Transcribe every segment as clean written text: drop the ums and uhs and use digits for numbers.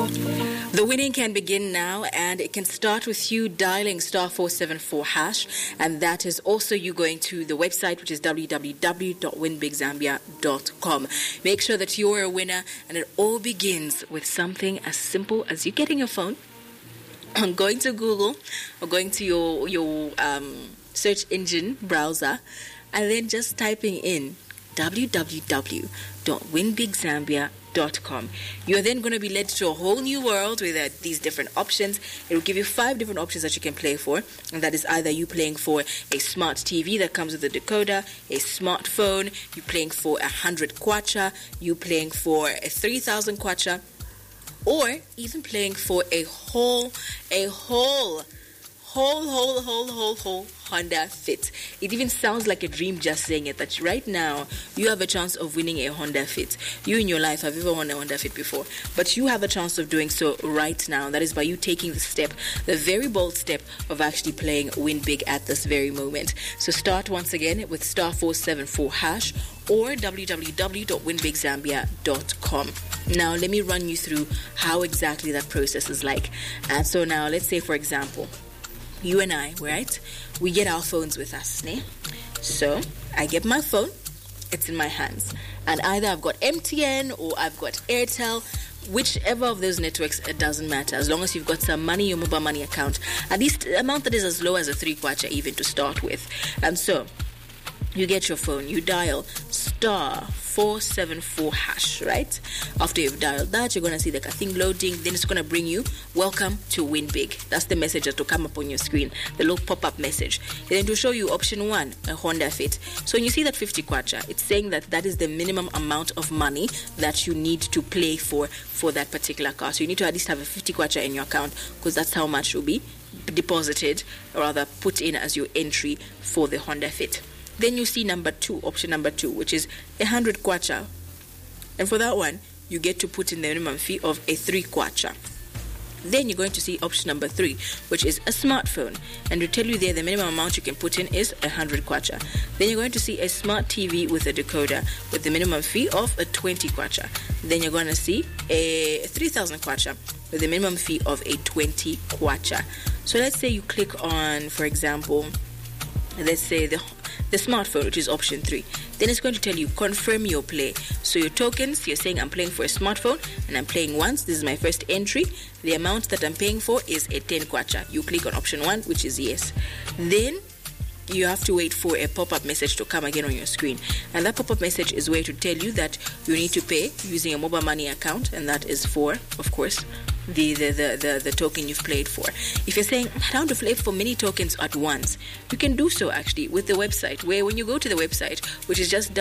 The winning can begin now, and it can start with you dialing *474#, and that is also you going to the website, which is www.winbigzambia.com. Make sure that you're a winner, and it all begins with something as simple as you getting your phone, going to Google, or going to your search engine browser, and then just typing in www.winbigzambia.com. You're then going to be led to a whole new world with these different options. It will give you 5 different options that you can play for, and that is either you playing for a smart TV that comes with a decoder, a smartphone, you playing for 100 kwacha, you playing for a 3,000 kwacha, or even playing for a whole Honda Fit. It even sounds like a dream just saying it, that right now you have a chance of winning a Honda Fit. You in your life have ever won a Honda Fit before, but you have a chance of doing so right now. That is by you taking the very bold step of actually playing Win Big at this very moment. So start once again with *474# or www.winbigzambia.com. Now let me run you through how exactly that process is like. And so now let's say, for example, you and I, right? We get our phones with us, né? So I get my phone, it's in my hands, and either I've got MTN or I've got Airtel, whichever of those networks, it doesn't matter, as long as you've got some money, your mobile money account, at least the amount that is as low as a 3 kwacha even to start with. And so you get your phone, you dial *474#, right? After you've dialed that, you're going to see the thing loading. Then it's going to bring you, welcome to Win Big. That's the message that will come up on your screen, the little pop-up message. And then to show you option 1, a Honda Fit. So when you see that 50 kwacha, it's saying that is the minimum amount of money that you need to play for that particular car. So you need to at least have a 50 kwacha in your account, because that's how much will be deposited, or rather put in as your entry for the Honda Fit. Then you see option number 2, which is 100 kwacha. And for that one, you get to put in the minimum fee of a 3 kwacha. Then you're going to see option number 3, which is a smartphone. And to tell you there, the minimum amount you can put in is 100 kwacha. Then you're going to see a smart TV with a decoder with the minimum fee of a 20 kwacha. Then you're going to see a 3,000 kwacha with the minimum fee of a 20 kwacha. So let's say you click on, for example, let's say the smartphone, which is option 3. Then it's going to tell you confirm your play. So your tokens, you're saying I'm playing for a smartphone and I'm playing once. This is my first entry. The amount that I'm paying for is a 10 kwacha. You click on option 1, which is yes. Then you have to wait for a pop-up message to come again on your screen. And that pop-up message is where to tell you that you need to pay using a mobile money account, and that is for, of course, the token you've played for. If you're saying, I don't want to play for many tokens at once, you can do so actually with the website, where when you go to the website, which is just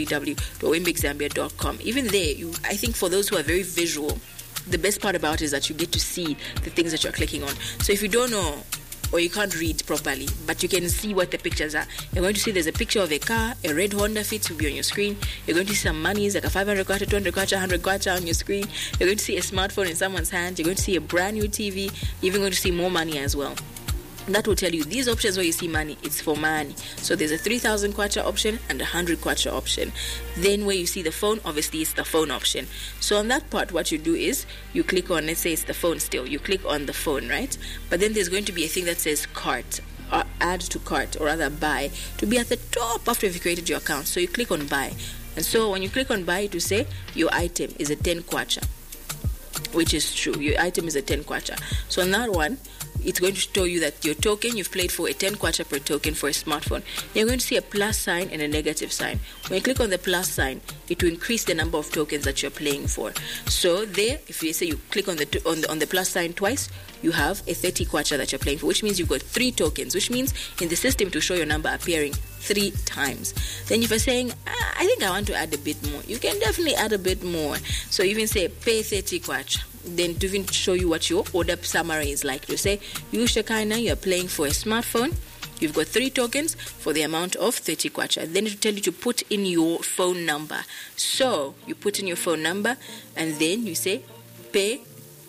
www.winbigzambia.com, even there, I think for those who are very visual, the best part about it is that you get to see the things that you're clicking on. So if you don't know, or you can't read properly, but you can see what the pictures are, you're going to see there's a picture of a car, a red Honda Fit will be on your screen. You're going to see some money, like a 500 kwacha, 200 kwacha, 100 kwacha on your screen. You're going to see a smartphone in someone's hand. You're going to see a brand new TV. You're even going to see more money as well. That will tell you these options where you see money, it's for money. So there's a 3,000 kwacha option and a 100 kwacha option. Then where you see the phone, obviously it's the phone option. So on that part, what you do is you click on, let's say it's the phone still, you click on the phone, right? But then there's going to be a thing that says cart, or add to cart, or rather buy, to be at the top after you've created your account. So you click on buy. And so when you click on buy, to say your item is a 10 kwacha, which is true. Your item is a 10 kwacha. So on that one, it's going to show you that your token, you've played for a 10 kwacha per token for a smartphone. You're going to see a plus sign and a negative sign. When you click on the plus sign, it will increase the number of tokens that you're playing for. So there, if you say you click on the plus sign twice, you have a 30 kwacha that you're playing for, which means you've got 3 tokens, which means in the system to show your number appearing 3 times. Then if you're saying, I think I want to add a bit more, you can definitely add a bit more. So even say pay 30 kwacha. Then to even show you what your order summary is like, to say you Shekinah, you're playing for a smartphone, you've got 3 tokens for the amount of 30 kwacha. Then it will tell you to put in your phone number. So you put in your phone number and then you say pay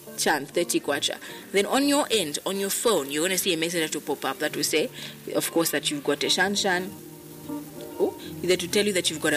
30 kwacha. Then on your end, on your phone, you're going to see a message that will pop up that will say, of course, that you've got a shan. either to tell you that you've got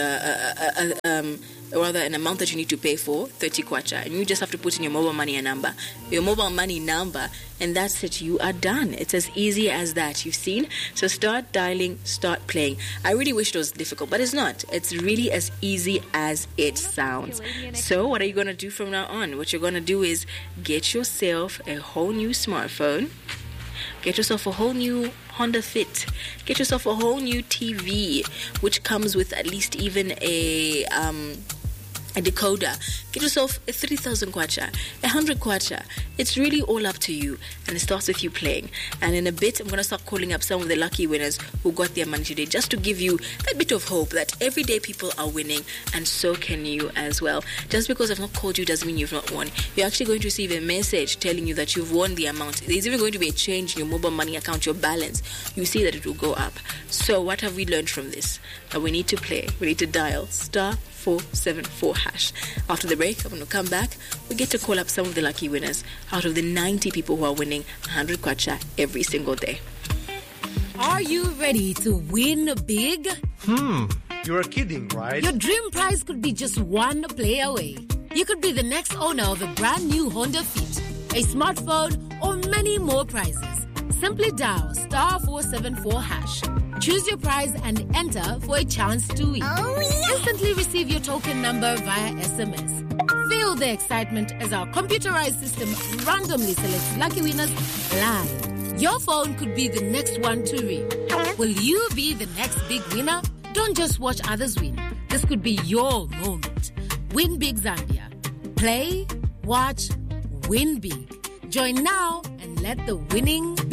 an amount that you need to pay for, 30 kwacha, and you just have to put in your mobile money number, and that's it. You are done. It's as easy as that. You've seen? So start dialing, start playing. I really wish it was difficult, but it's not. It's really as easy as it sounds. So what are you going to do from now on? What you're going to do is get yourself a whole new smartphone. Get yourself a whole new Honda Fit. Get yourself a whole new TV, which comes with at least even a decoder. Get yourself a 3,000 kwacha, 100 kwacha. It's really all up to you, and it starts with you playing. And in a bit, I'm going to start calling up some of the lucky winners who got their money today, just to give you that bit of hope that everyday people are winning, and so can you as well. Just because I've not called you doesn't mean you've not won. You're actually going to receive a message telling you that you've won the amount. There's even going to be a change in your mobile money account, your balance. You see that it will go up. So what have we learned from this? That we need to play. We need to dial *474#. After the break, I'm going to come back. We get to call up some of the lucky winners out of the 90 people who are winning 100 kwacha every single day. Are you ready to win big? You're kidding, right? Your dream prize could be just one play away. You could be the next owner of a brand new Honda Fit, a smartphone, or many more prizes. Simply dial *474#. Choose your prize and enter for a chance to win. Instantly receive your token number via SMS. Feel the excitement as our computerized system randomly selects lucky winners live. Your phone could be the next one to ring. Will you be the next big winner? Don't just watch others win. This could be your moment. Win Big Zambia. Play, watch, win big. Join now and let the winning begin.